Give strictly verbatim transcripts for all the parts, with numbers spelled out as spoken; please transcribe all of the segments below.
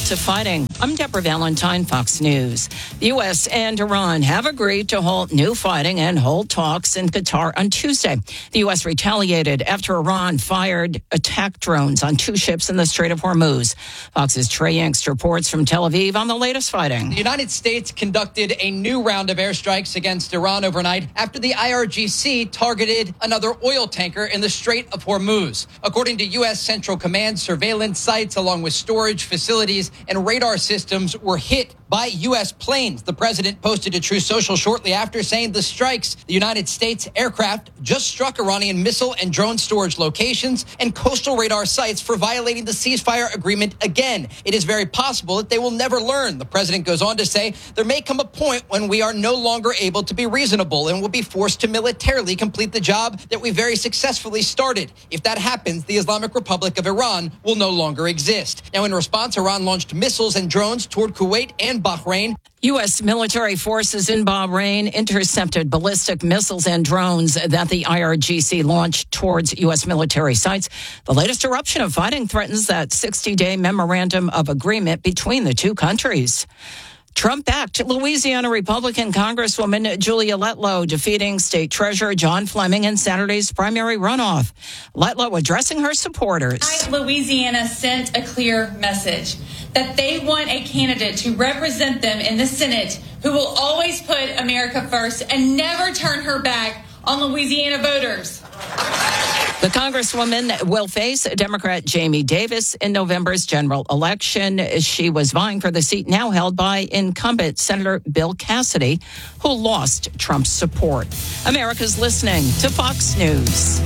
to fighting. I'm Deborah Valentine, Fox News. The U S and Iran have agreed to halt new fighting and hold talks in Qatar on Tuesday. The U S retaliated after Iran fired attack drones on two ships in the Strait of Hormuz. Fox's Trey Yingst reports from Tel Aviv on the latest fighting. The United States conducted a new round of airstrikes against Iran overnight after the I R G C targeted another oil tanker in the Strait of Hormuz. According to U S Central Command, surveillance sites along with storage facilities and radar systems were hit by U S planes. The president posted a Truth Social shortly after saying the strikes, the United States aircraft just struck Iranian missile and drone storage locations and coastal radar sites for violating the ceasefire agreement again. It is very possible that they will never learn. The president goes on to say there may come a point when we are no longer able to be reasonable and will be forced to militarily complete the job that we very successfully started. If that happens, the Islamic Republic of Iran will no longer exist. Now, in response, Iran launched missiles and drones toward Kuwait and Bahrain. U S military forces in Bahrain intercepted ballistic missiles and drones that the I R G C launched towards U S military sites. The latest eruption of fighting threatens that sixty-day memorandum of agreement between the two countries. Trump-backed Louisiana Republican Congresswoman Julia Letlow defeating State Treasurer John Fleming in Saturday's primary runoff. Letlow addressing her supporters. Louisiana sent a clear message that they want a candidate to represent them in the Senate who will always put America first and never turn her back on Louisiana voters. The Congresswoman will face Democrat Jamie Davis in November's general election. She was vying for the seat now held by incumbent Senator Bill Cassidy, who lost Trump's support. America's listening to Fox News.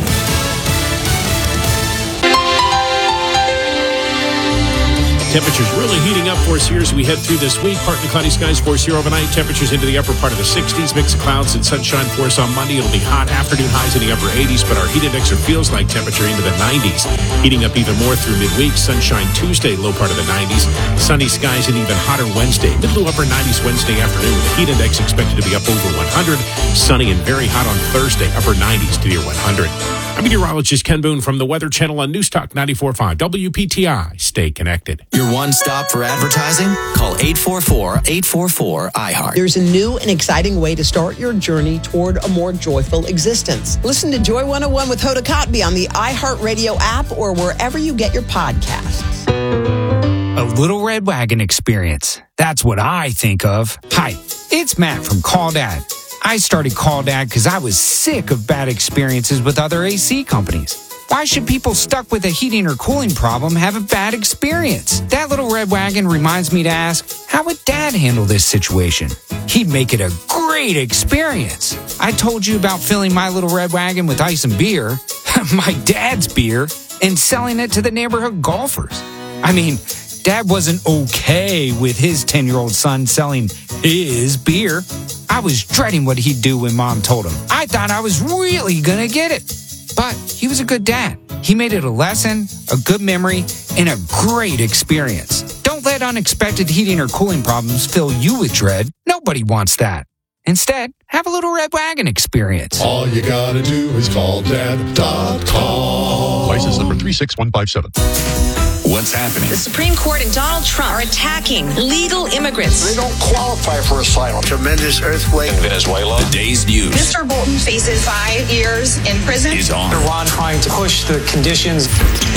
Temperatures really heating up for us here as we head through this week. Partly cloudy skies for us here overnight. Temperatures into the upper part of the sixties. Mix of clouds and sunshine for us on Monday. It'll be hot. Afternoon highs in the upper eighties, but our heat index or feels like temperature into the nineties. Heating up even more through midweek. Sunshine Tuesday, low part of the nineties. Sunny skies and even hotter Wednesday. Mid to upper nineties Wednesday afternoon. The heat index expected to be up over one hundred. Sunny and very hot on Thursday. Upper nineties to near one hundred. I'm meteorologist Ken Boone from the Weather Channel on News Talk ninety-four point five W P T I. Stay connected. Your one stop for advertising? Call eight four four, eight four four, I heart. There's a new and exciting way to start your journey toward a more joyful existence. Listen to Joy one oh one with Hoda Kotb on the iHeartRadio app or wherever you get your podcasts. A Little Red Wagon experience. That's what I think of. Hi, it's Matt from Call Dad. I started Call Dad because I was sick of bad experiences with other A C companies. Why should people stuck with a heating or cooling problem have a bad experience? That Little Red Wagon reminds me to ask, how would Dad handle this situation? He'd make it a great experience. I told you about filling my Little Red Wagon with ice and beer, my dad's beer, and selling it to the neighborhood golfers. I mean, Dad wasn't okay with his ten-year-old son selling his beer. I was dreading what he'd do when Mom told him. I thought I was really going to get it. But he was a good dad. He made it a lesson, a good memory, and a great experience. Don't let unexpected heating or cooling problems fill you with dread. Nobody wants that. Instead, have a Little Red Wagon experience. All you gotta do is call dad dot com. License number three six one five seven. What's happening? The Supreme Court and Donald Trump are attacking legal immigrants. They don't qualify for asylum. Tremendous earthquake in Venezuela. The day's news. Mister Bolton faces five years in prison. Is on. Iran trying to push the conditions.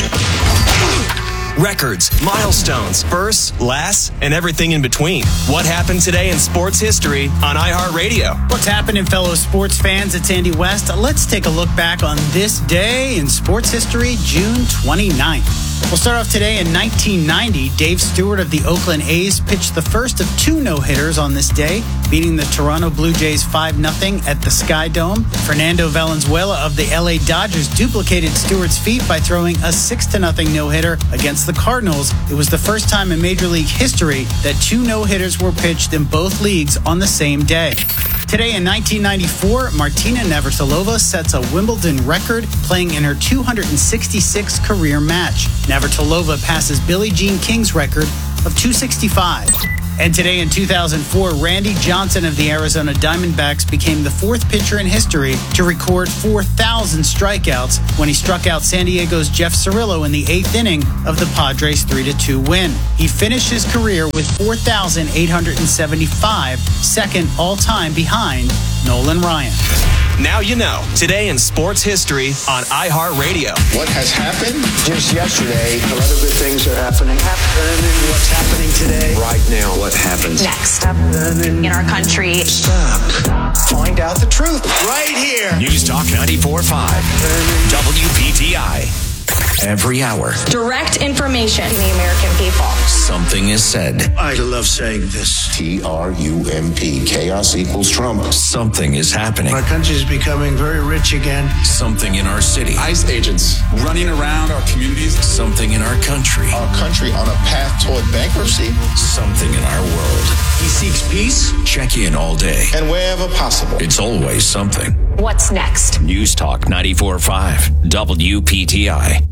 Records, milestones, firsts, lasts, and everything in between. What happened today in sports history on iHeartRadio? What's happening, fellow sports fans? It's Andy West. Let's take a look back on this day in sports history, June twenty-ninth. We'll start off today in nineteen ninety. Dave Stewart of the Oakland A's pitched the first of two no-hitters on this day, beating the Toronto Blue Jays five nothing at the Sky Dome. Fernando Valenzuela of the L A Dodgers duplicated Stewart's feat by throwing a six to nothing no-hitter against the Cardinals. It was the first time in Major League history that two no-hitters were pitched in both leagues on the same day. Today in nineteen ninety-four, Martina Navratilova sets a Wimbledon record, playing in her two hundred sixty-sixth career match. Navratilova passes Billie Jean King's record of two sixty-five. And today in two thousand four, Randy Johnson of the Arizona Diamondbacks became the fourth pitcher in history to record four thousand strikeouts when he struck out San Diego's Jeff Cirillo in the eighth inning of the Padres three to two win. He finished his career with four thousand eight hundred seventy-five, second all-time behind Nolan Ryan. Now you know. Today in sports history on iHeartRadio. What has happened just yesterday, a lot of good things are happening. Happening. What's happening today? Right now. What happens next happening in our country. Stop. Find out the truth right here. News Talk ninety-four point five. W P T I. Every hour. Direct information to the American people. Something is said. I love saying this. T R U M P. Chaos equals Trump. Something is happening. Our country is becoming very rich again. Something in our city. ICE agents running around our communities. Something in our country. Our country on a path toward bankruptcy. Something in our world. He seeks peace. Check in all day. And wherever possible. It's always something. What's next? News Talk ninety-four point five. W P T I.